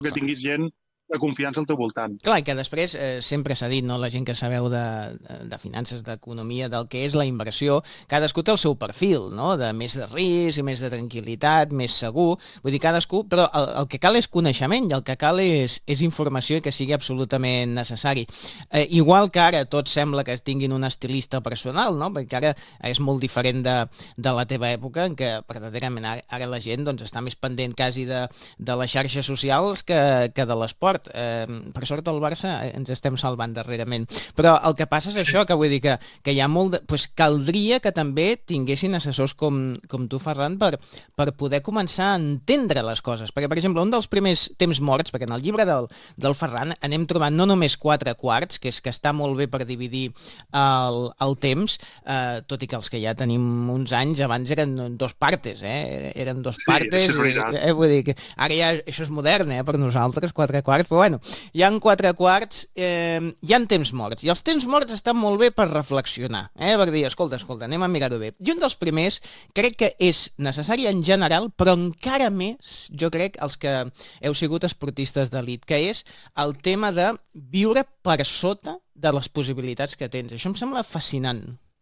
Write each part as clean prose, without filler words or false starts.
que tinguis gent de confiança al teu voltant. Clar, i que després sempre s'ha dit, no? La gent que sabeu de finances, d'economia, del que és la inversió, cadascú té el seu perfil, no? De més de risc, més de tranquil·litat, més segur. Vull dir, cadascú... Però el que cal és coneixement i el que cal és informació i que sigui absolutament necessari. Igual que ara tot sembla que tinguin un estilista personal, no? Perquè ara és molt diferent de la teva època, en què verdaderament ara la gent doncs, està més pendent quasi de les xarxes socials que de l'esport. Per sort el Barça ens estem salvant darrerament, però el que passa és això, que vull dir que hi ha molt pues caldria que també tinguessin assessors com tu, Ferran, per poder començar a entendre les coses, perquè per exemple un dels primers temps morts, perquè en el llibre del Ferran anem trobant no només 4 quarts, que és que està molt bé per dividir el temps, tot i que els que ja tenim uns anys abans eren 2 partes, eren 2 partes, vull dir que ara ja això és modern per nosaltres, 4 quarts, però bueno, hi ha 4 quarts, hi ha temps morts, i els temps morts estan molt bé per reflexionar, per dir, escolta, anem a mirar-ho bé. I un dels primers crec que és necessari en general, però encara més, jo crec, els que heu sigut esportistes d'elit, que és el tema de viure per sota de les possibilitats que tens. Això em sembla fascinant.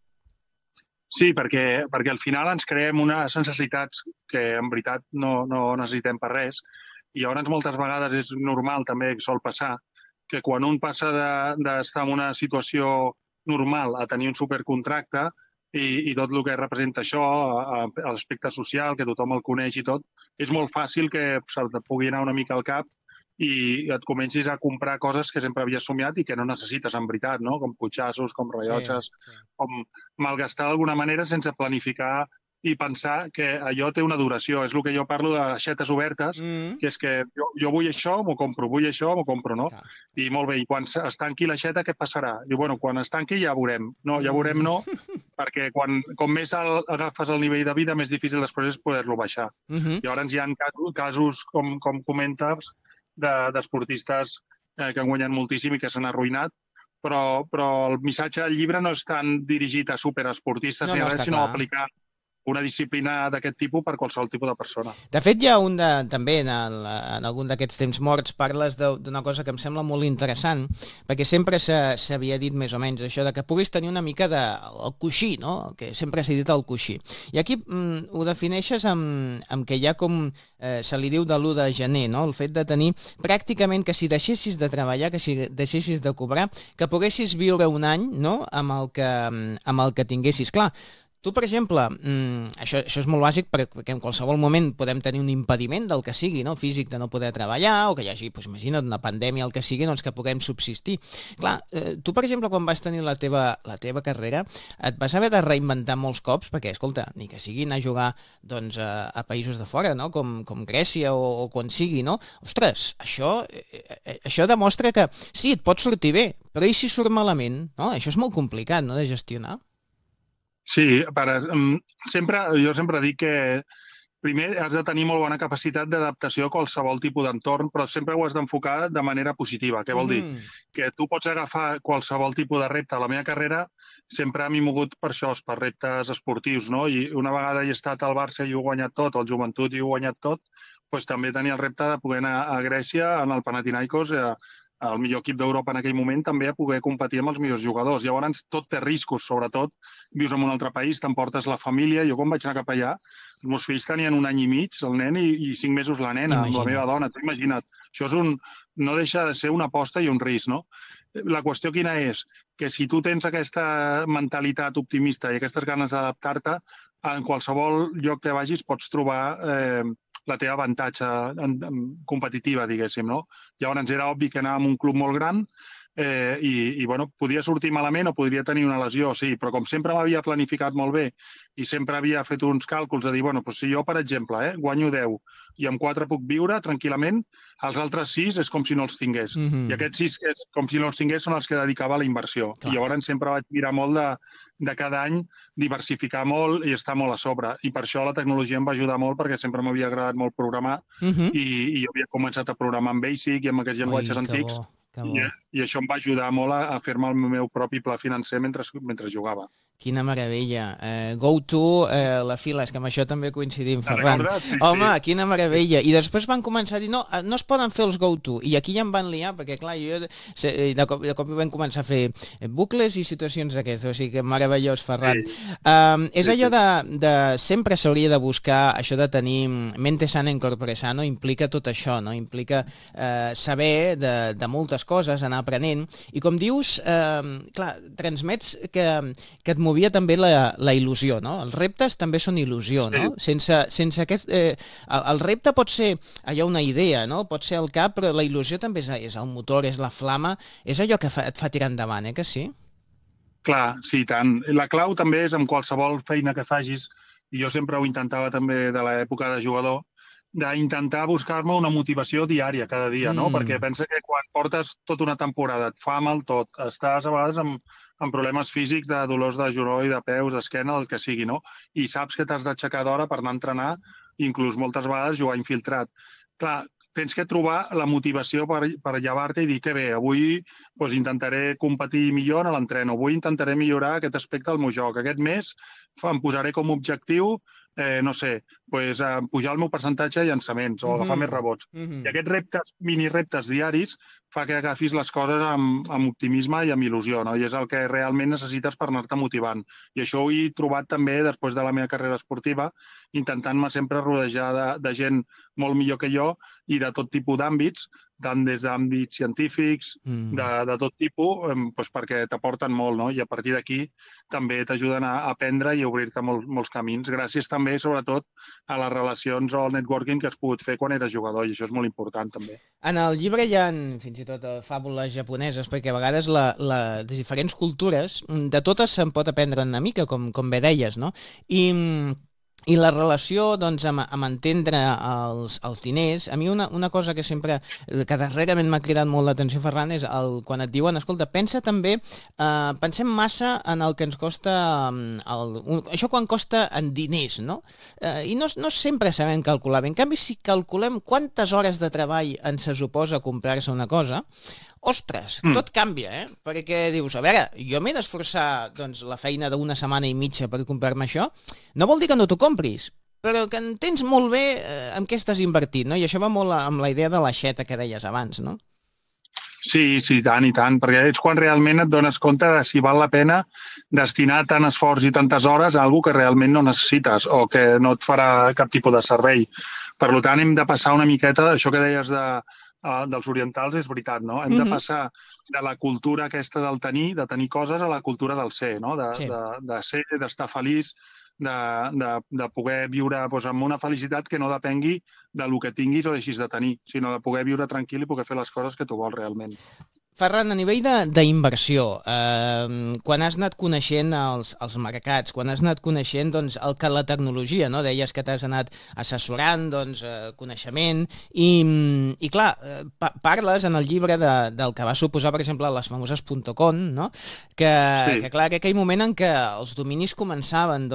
Sí, perquè al final ens creem unes necessitats que en veritat no necessitem per res, i llavors moltes vegades és normal també, que sol passar, que quan un passa d'estar en una situació normal a tenir un supercontracte i tot el que representa això, l'aspecte social, que tothom el coneix i tot, és molt fàcil que se't pugui anar una mica al cap i et comencis a comprar coses que sempre havies somiat i que no necessites en veritat, no? Com cotxassos, com rellotges, com malgastar d'alguna manera sense planificar i pensar que allò té una duració. És el que jo parlo de aixetes obertes, que és que jo vull això, m'ho compro, vull això, m'ho compro, no? I molt bé, i quan es tanqui l'aixeta, què passarà? Diu, bueno, quan es tanqui ja veurem. No, ja veurem no, perquè com més alt agafes el nivell de vida, més difícil després és poder-lo baixar. Llavors hi ha casos, com comentes, d'esportistes que han guanyat moltíssim i que s'han arruïnat, però el missatge del llibre no és tan dirigit a superesportistes ni res, sinó a aplicar una disciplina d'aquest tipus per qualsevol tipus de persona. De fet, hi ha també en algun d'aquests temps morts parles d'una cosa que em sembla molt interessant, perquè sempre s'havia dit més o menys això de que puguis tenir una mica del coixí, no? El que sempre s'ha dit el coixí. I aquí ho defineixes amb que hi ha com se li diu de l'1 de gener, no? El fet de tenir pràcticament que si deixessis de treballar, que si deixessis de cobrar, que poguessis viure un any, no? amb el que tinguessis. Clar, tu, per exemple, això és molt bàsic perquè en qualsevol moment podem tenir un impediment del que sigui, no? Físic, de no poder treballar, o que hi hagi, doncs, imagina't, una pandèmia, el que sigui, doncs que puguem subsistir. Clar, tu, per exemple, quan vas tenir la teva carrera, et vas haver de reinventar molts cops, perquè, escolta, ni que sigui anar a jugar doncs, a països de fora, no? Com Grècia o quan sigui, no? Ostres, això demostra que sí, et pot sortir bé, però i si surt malament? No? Això és molt complicat, no?, de gestionar. Sí, jo sempre dic que primer has de tenir molt bona capacitat d'adaptació a qualsevol tipus d'entorn, però sempre ho has d'enfocar de manera positiva. Què vol dir? Que tu pots agafar qualsevol tipus de repte. A la meva carrera sempre m'he mogut per això, per reptes esportius, no? I una vegada he estat al Barça i ho he guanyat tot, al Joventut i ho he guanyat tot, doncs també tenia el repte de poder anar a Grècia, en el Panathinaikos, el millor equip d'Europa en aquell moment, també a poder competir amb els millors jugadors. Llavors, tot té riscos, sobretot. Vius en un altre país, t'emportes la família. Jo, quan vaig anar cap allà, els meus fills tenien 1 any i mig, el nen, i 5 mesos la nena, amb la meva dona. Tu imagina't. Això no deixa de ser una aposta i un risc, no? La qüestió quina és? Que si tu tens aquesta mentalitat optimista i aquestes ganes d'adaptar-te, en qualsevol lloc que vagis pots trobar la teva avantatge competitiva, diguéssim, no? Llavors era obvi que anàvem a un club molt gran i bueno, podia sortir malament o podria tenir una lesió, sí, però com sempre m'havia planificat molt bé i sempre havia fet uns càlculs de dir, bueno, doncs si jo, per exemple, guanyo 10 i amb 4 puc viure tranquil·lament, els altres 6 és com si no els tingués. I aquests 6, com si no els tingués, són els que dedicava a la inversió. I llavors sempre vaig mirar molt de cada any diversificar molt i estar molt a sobre. I per això la tecnologia em va ajudar molt, perquè sempre m'havia agradat molt programar i jo havia començat a programar amb BASIC i amb aquests llenguatges antics. i això em va ajudar molt a fer-me el meu propi pla financer mentre jugava. Quina meravella. Go-to, la fila, és que amb això també coincidim, Te'n Ferran. recordes? Sí, Home, sí. quina meravella. I després van començar a dir, no, no es poden fer els go-to. I aquí ja em van liar, perquè clar, jo de cop vam començar a fer bucles i situacions d'aquestes. O sigui que meravellós, Ferran. És allò de sempre s'hauria de buscar això de tenir mente sana in corpore sano, implica tot això, no? Implica saber de moltes coses, anar aprenent. I com dius, clar, transmets que et movia també la il·lusió, no? Els reptes també són il·lusió, no? Sense aquest... el repte pot ser allò una idea, no? Pot ser el cap, però la il·lusió també és el motor, és la flama, és allò que et fa tirar endavant, que sí? Clar, sí, tant. La clau també és amb qualsevol feina que facis, i jo sempre ho intentava també de l'època de jugador, d'intentar buscar-me una motivació diària, cada dia, no? Perquè pensa que quan portes tota una temporada et fa mal tot, estàs a vegades amb problemes físics, de dolors de genoll, de peus, d'esquena, del que sigui, no? I saps que t'has d'aixecar d'hora per anar a entrenar, inclús moltes vegades jugar infiltrat. Clar, tens que trobar la motivació per llevar-te i dir que bé, avui intentaré competir millor a l'entreno, avui intentaré millorar aquest aspecte del meu joc. Aquest mes em posaré com a objectiu no sé, pujar el meu percentatge de llançaments o agafar més rebots. I aquests reptes, mini reptes diaris, fa que agafis les coses amb optimisme i amb il·lusió, no? I és el que realment necessites per anar-te motivant. I això ho he trobat també després de la meva carrera esportiva, intentant-me sempre rodejar de gent molt millor que jo i de tot tipus d'àmbits, tant des d'àmbits científics, de tot tipus, perquè t'aporten molt, no? I a partir d'aquí també t'ajuden a aprendre i a obrir-te molts camins. Gràcies també, sobretot, a les relacions o al networking que has pogut fer quan eres jugador, i això és molt important també. En el llibre hi ha fins i tot fàbules japoneses, perquè a vegades de diferents cultures, de totes se'n pot aprendre una mica, com bé deies, no? I la relació doncs, amb entendre els diners, a mi una cosa que sempre, que darrerament m'ha cridat molt l'atenció, Ferran, és quan et diuen, escolta, pensem massa en el que ens costa, això quan costa en diners, no? I no sempre sabem calcular bé. En canvi, si calculem quantes hores de treball ens se suposa comprar-se una cosa, ostres, tot canvia, Perquè dius, a veure, jo m'he d'esforçar la feina d'una setmana i mitja per comprar-me això, no vol dir que no t'ho compris, però que entens molt bé en què estàs invertit, no? I això va molt amb la idea de l'aixeta que deies abans, no? Sí, tant i tant, perquè és quan realment et dones compte de si val la pena destinar tant esforç i tantes hores a alguna que realment no necessites o que no et farà cap tipus de servei. Per tant, hem de passar una miqueta, això que deies dels orientals és veritat, no? Hem de passar de la cultura aquesta del de tenir coses, a la cultura del ser, no? De ser, d'estar feliç, de poder viure amb una felicitat que no depengui del que tinguis o deixis de tenir, sinó de poder viure tranquil i poder fer les coses que tu vols realment. Ferran, a nivell d'inversió, quan has anat coneixent els mercats, quan has anat coneixent el que la tecnologia, no? Deies que t'has anat assessorant, coneixement, i clar, parles en el llibre del que va suposar, per exemple, les famoses .com, no? Que clar, que aquell moment en què els dominis començaven,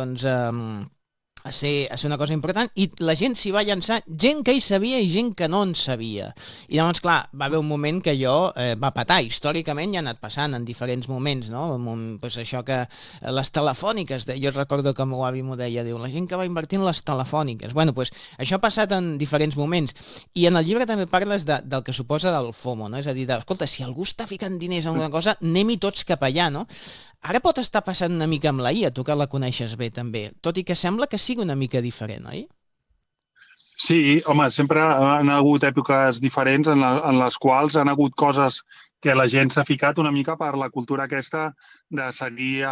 a ser una cosa important, i la gent s'hi va llançar, gent que hi sabia i gent que no en sabia. I llavors, clar, va haver un moment que allò va petar. Històricament ja ha anat passant en diferents moments, no? Pues això que les telefòniques, jo recordo que el meu avi m'ho deia, diu, la gent que va invertir en les telefòniques. Bueno, pues això ha passat en diferents moments. I en el llibre també parles del que suposa del FOMO, no? És a dir, escolta, si algú està ficant diners en una cosa, anem-hi tots cap allà, no? Ara pot estar passant una mica amb la IA, tu que la coneixes bé també, tot i que sembla que sigui una mica diferent, oi? Sí, home, sempre han hagut èpoques diferents en les quals han hagut coses que la gent s'ha ficat una mica per la cultura aquesta de seguir,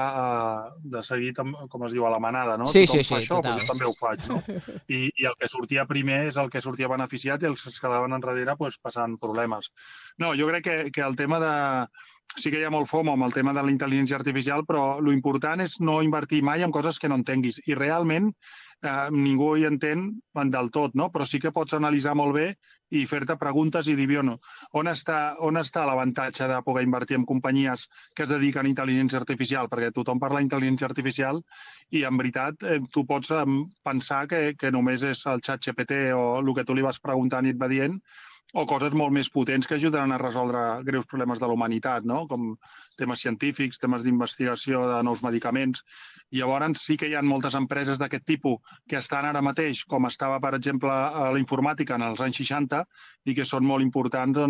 com es diu, a la manada, no? Sí, total. Això, total. jo també ho faig, no? I el que sortia primer és el que sortia beneficiat i els que es quedaven enrere passant problemes. No, jo crec que el tema de... Sí que hi ha molt FOMO amb el tema de la intel·ligència artificial, però l'important és no invertir mai en coses que no entenguis. I realment ningú hi entén del tot, no? Però sí que pots analitzar molt bé i fer-te preguntes i dir, bueno, on està l'avantatge de poder invertir en companyies que es dediquen a intel·ligència artificial? Perquè tothom parla d'intel·ligència artificial i, en veritat, tu pots pensar que només és el xat GPT o el que tu li vas preguntant i et va dient, o coses molt més potents que ajudaran a resoldre greus problemes de la humanitat, no? Com temes científics, temes d'investigació de nous medicaments. I llavors sí que hi ha moltes empreses d'aquest tipus que estan ara mateix, com estava, per exemple, a la informàtica en els anys 60, i que són molt importants